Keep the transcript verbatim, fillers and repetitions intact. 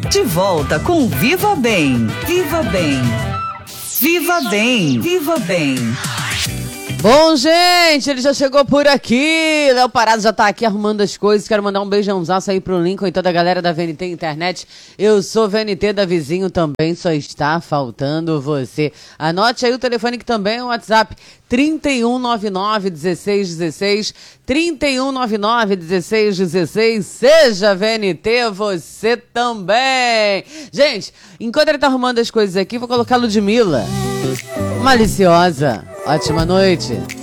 De volta com Viva Bem. Viva Bem. Viva Bem. Viva Bem. Bom, gente, ele já chegou por aqui. Léo Parado já tá aqui arrumando as coisas. Quero mandar um beijãozaço aí pro Lincoln e toda a galera da V N T Internet. Eu sou V N T da Vizinho também, só está faltando você. Anote aí o telefone que também é o WhatsApp. trinta e um noventa e nove, dezesseis dezesseis. trinta e um noventa e nove, dezesseis dezesseis. Seja V N T, você também. Gente, enquanto ele tá arrumando as coisas aqui, vou colocar a Ludmilla. Maliciosa. Ótima noite.